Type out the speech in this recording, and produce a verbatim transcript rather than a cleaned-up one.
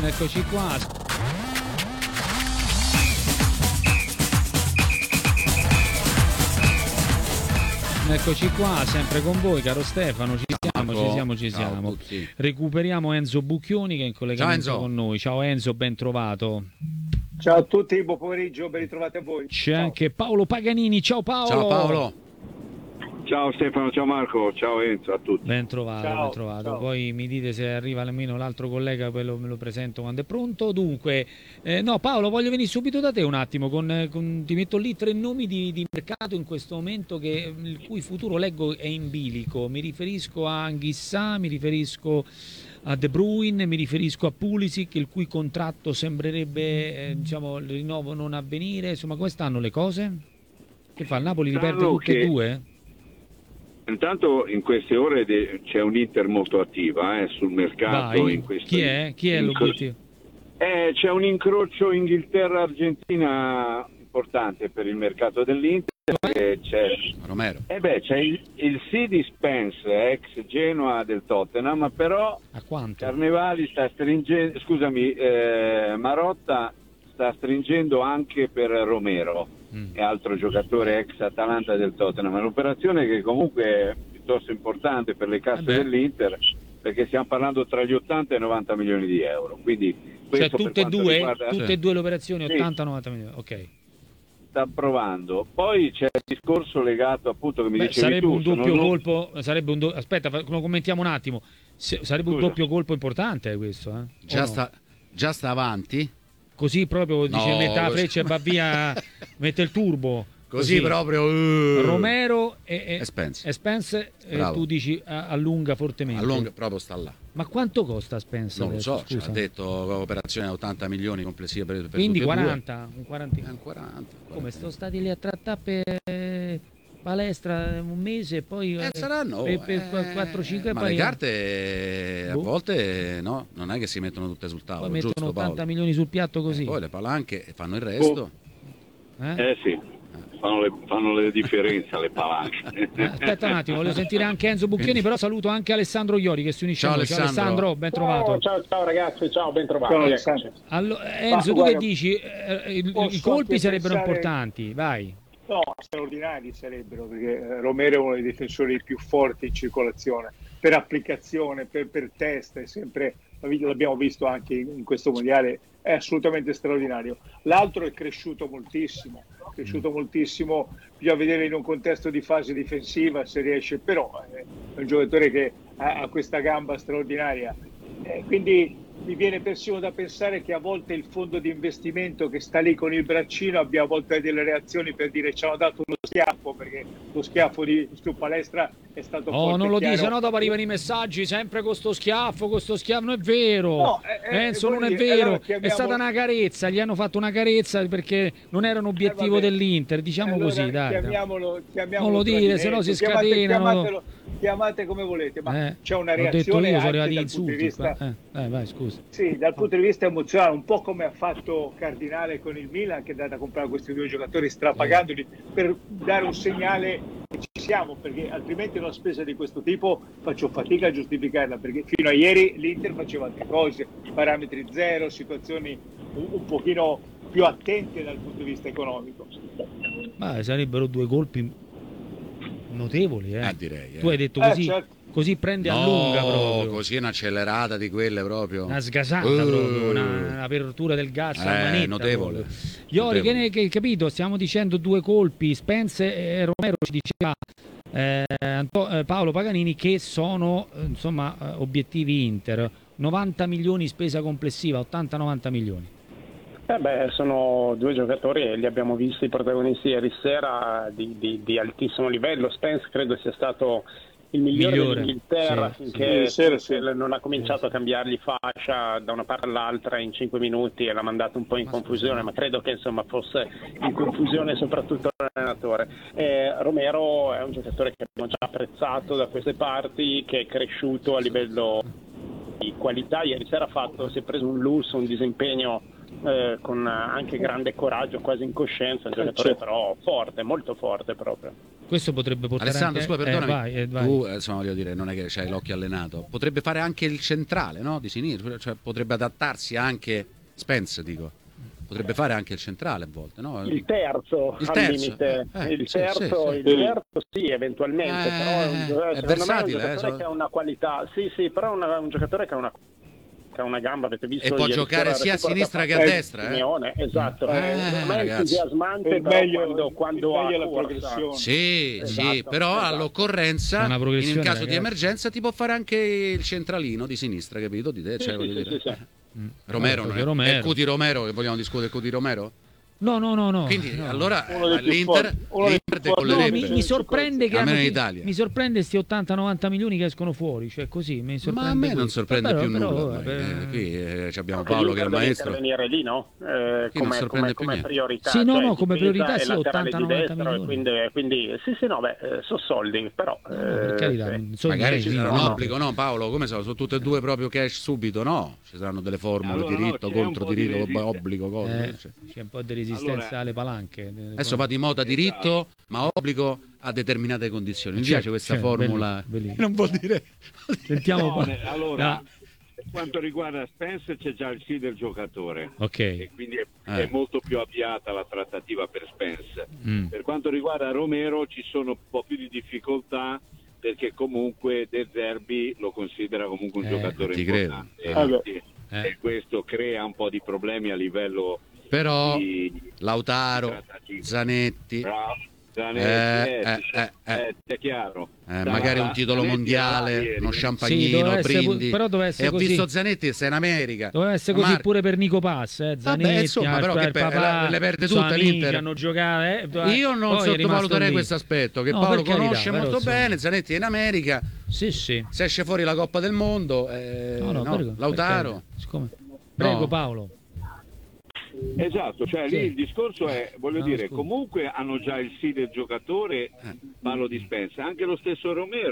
Eccoci qua. Eccoci qua, sempre con voi, caro Stefano. Ci siamo, ci siamo, ci siamo. Recuperiamo Enzo Bucchioni che è in collegamento con noi. Ciao Enzo, ben trovato. Ciao a tutti, buon pomeriggio, ben ritrovati a voi. C'è ciao. anche Paolo Paganini. Ciao Paolo. Ciao Paolo. Ciao Stefano, ciao Marco, ciao Enzo, a tutti. Ben trovato, ciao, ben trovato. Ciao. Poi mi dite se arriva almeno l'altro collega, poi lo, me lo presento quando è pronto. Dunque, eh, no Paolo, voglio venire subito da te un attimo, con, con, ti metto lì tre nomi di, di mercato in questo momento che, il cui futuro leggo è in bilico. Mi riferisco a Anghissà, mi riferisco a De Bruyne, mi riferisco a Pulisic, il cui contratto sembrerebbe, eh, diciamo, il rinnovo non avvenire. Insomma, come stanno le cose? Che fa? Il Napoli li perde tutte e due? Intanto in queste ore c'è un'Inter molto attiva eh, sul mercato. Vai. In questo Chi è? Chi è l'obiettivo? Eh, c'è un incrocio Inghilterra-Argentina importante per il mercato dell'Inter. Eh, c'è Romero. Eh beh, c'è il, il sì di Spence, ex Genoa del Tottenham, però a quanto? Carnevali sta stringendo, scusami, eh, Marotta sta stringendo anche per Romero. E altro giocatore ex Atalanta del Tottenham. È un'operazione che comunque è piuttosto importante per le casse eh dell'Inter, perché stiamo parlando tra gli ottanta e i novanta milioni di euro. Quindi cioè tutte e due, riguarda... tutte e due le operazioni sì. ottanta novanta milioni, ok. Sta provando. Poi c'è il discorso legato appunto che mi Beh, dicevi sarebbe tu, un doppio non... colpo, sarebbe un do... aspetta, lo commentiamo un attimo. Se, sarebbe Scusa. un doppio colpo importante questo, eh? Già no? sta già sta avanti? Così proprio dice no, mette la così... freccia e va via, mette il turbo. Così, così. proprio uh... Romero e, e, e Spence, e Spence eh, tu dici allunga fortemente. Allunga, proprio sta là. Ma quanto costa Spence? Non adesso? lo so, ci ha detto operazione a ottanta milioni complessive per, per quindi quaranta, un quaranta. È un quaranta, quaranta. Come sono stati lì a trattare per palestra un mese e poi eh, saranno per, per eh, quattro cinque ma poi... le carte boh. a volte no, non è che si mettono tutte sul tavolo, poi giusto, mettono ottanta Paolo? milioni sul piatto così, eh, poi le palanche fanno il resto. oh. eh? eh sì fanno le, fanno le differenze le palanche. Aspetta un attimo, voglio sentire anche Enzo Bucchioni, però saluto anche Alessandro Iori che si unisce ciao, a noi. Ciao Alessandro, ben trovato. Ciao, ciao, ciao ragazzi, ciao, ben trovato. Ciao, Alessandro. Allora, Enzo, Ma, tu guarda, che dici? Eh, i, i colpi sarebbero pensare... importanti, vai. No, straordinari sarebbero, perché Romero è uno dei difensori più forti in circolazione, per applicazione, per, per testa, è sempre, l'abbiamo visto anche in questo mondiale, è assolutamente straordinario. L'altro è cresciuto moltissimo, cresciuto moltissimo, bisogna vedere in un contesto di fase difensiva se riesce, però è un giocatore che ha, ha questa gamba straordinaria, eh, quindi mi viene persino da pensare che a volte il fondo di investimento che sta lì con il braccino abbia a volte delle reazioni per dire ci hanno dato uno schiaffo, perché lo schiaffo di su Palestra è stato oh, forte. Non lo dici, se no dopo arrivano i messaggi sempre con sto schiaffo, con sto schiaffo, non è vero, no, eh, Enzo, non è dire, vero, allora chiamiamo... è stata una carezza, gli hanno fatto una carezza perché non era un obiettivo eh, dell'Inter, diciamo allora, così, dai. Chiamiamolo, chiamiamolo non lo dire, se no si chiamate, scatenano. Chiamatelo, chiamate come volete, ma eh, c'è una ho reazione detto io, anche sono arrivati dal insulti, punto di vista... eh, eh, vai, scusa. Sì, dal punto di vista emozionale, un po' come ha fatto Cardinale con il Milan, che è andato a comprare questi due giocatori strapagandoli eh. per dare un segnale che ci siamo, perché altrimenti una spesa di questo tipo faccio fatica a giustificarla, perché fino a ieri l'Inter faceva altre cose, parametri zero, situazioni un, un pochino più attente dal punto di vista economico. Ma sarebbero due colpi notevoli, eh. eh direi, eh. Tu hai detto così. Eh, certo. Così prende no, a lunga proprio. Così un'accelerata di quelle proprio. Una sgasata uh, proprio, una, un'apertura del gas eh, a manetta. notevole. Iori, che ne che, capito? Stiamo dicendo due colpi. Spence e Romero ci diceva eh, Anto, eh, Paolo Paganini che sono eh, insomma eh, obiettivi Inter. novanta milioni spesa complessiva, ottanta novanta milioni. Eh beh, sono due giocatori e li abbiamo visti protagonisti ieri sera di, di, di altissimo livello. Spence credo sia stato il migliore, migliore. dell'Inghilterra sì, finché sì, sì, sì. non ha cominciato sì. a cambiargli fascia da una parte all'altra in cinque minuti e l'ha mandato un po' in ma confusione, ma credo che insomma fosse in confusione soprattutto l'allenatore. Eh, Romero è un giocatore che abbiamo già apprezzato da queste parti, che è cresciuto a livello di qualità. Ieri sera ha fatto, si è preso un lusso, un disimpegno eh, con anche grande coraggio, quasi incoscienza, un giocatore però forte, molto forte proprio. Questo potrebbe portare Alessandro, anche... scusa, perdonami, eh, vai, eh, vai. tu insomma, voglio dire, non è che c'hai l'occhio allenato, potrebbe fare anche il centrale, no? Di sinistra, cioè potrebbe adattarsi anche Spence, dico. Potrebbe fare anche il centrale a volte, no? Il terzo, il al terzo. limite, Eh, eh, il, sì, terzo, sì, il sì. terzo sì, eventualmente, Eh, però è, un, è secondo me è un versatile, giocatore eh, che ha una qualità, sì sì, però è una, un giocatore che ha una, che ha una gamba, avete visto E può ieri giocare sera sia a recupero sinistra da che a parte di destra, eh? Simeone, esatto, Eh, eh, secondo me è ragazzi. entusiasmante Il però meglio, quando, il quando meglio è ha la corsa. progressione. Sì, Esatto, sì, però esatto. all'occorrenza, È una in progressione, caso ragazzi. di emergenza, ti può fare anche il centralino di sinistra, capito? Di te, Sì, cioè, sì, voglio sì, dire. sì, sì. Mm. Romero, No, non è, Romero. è Cuti Romero, che vogliamo discutere Cuti Romero? No, no, no, no. Quindi no. allora Uno dei più l'Inter, forti, uno dei l'Inter più forti. No, decollerebbe. mi, mi sorprende che Almeno hanno in chi- Italia. mi sorprende sti ottanta novanta milioni che escono fuori, cioè così mi sorprende. Ma a me non questo. sorprende Però- più però, nulla. vabbè, ormai. Eh, qui eh, ci abbiamo Anche Paolo che è l'Inter il deve maestro. intervenire lì, no? Eh, Chi non come, sorprende come, più come niente. priorità. Sì, no, cioè, no, come difesa priorità e sì, laterale di ottanta novanta destra, milioni. Quindi, quindi sì, sì, no, beh, eh, sono soldi, però... no, per eh, carità, sì. sono Magari miei, ci sì, sarà no, un no. obbligo, no Paolo? Come sono? Sono tutte e due proprio cash subito? No, ci saranno delle formule, Allora, no, diritto, c'è un contro po' di diritto, resistenza. obbligo, cose. Eh, cioè. c'è un po' di resistenza Allora, alle palanche. Adesso va di moda diritto, ma obbligo a determinate condizioni. Mi Certo, piace questa certo, formula. bellissimo, bellissimo. Non vuol dire. Sentiamo No, qua. ne- allora, No. per quanto riguarda Spence c'è già il sì del giocatore Ok. e quindi è, Eh. è molto più avviata la trattativa per Spence. Mm. Per quanto riguarda Romero ci sono un po' più di difficoltà perché comunque De Zerbi lo considera comunque un Eh, giocatore ti credo. importante e, Ah, beh. e- Eh. e questo crea un po' di problemi a livello Però di Lautaro, trattativa. Zanetti, Bravo, Zanetti, Eh, eh, eh, sì, eh, eh. eh, è chiaro. eh, Da- magari un da- titolo Zanetti mondiale, era ieri. uno Sì, champagnino, doveva essere pu- brindi. però doveva essere e ho così. visto Zanetti, sei in America. Doveva essere così Mar- pure per Nico Pass, eh. Zanetti, Vabbè, insomma, però il che per- papà, le perde suoi tutte amici l'Inter. hanno giocato, eh. Io non Poi è rimasto sottovaluterei lì. questo aspetto, che No, Paolo per carità, conosce però, molto insomma. bene. Zanetti è in America, Sì, sì. se esce fuori la Coppa del Mondo, eh, No, no, no, prego, per Lautaro. carità. Siccome- Prego No. Paolo. Esatto, cioè Sì. lì il discorso è, voglio No, dire, scusa. comunque hanno già il sì del giocatore, parlo di Spence, anche lo stesso Romero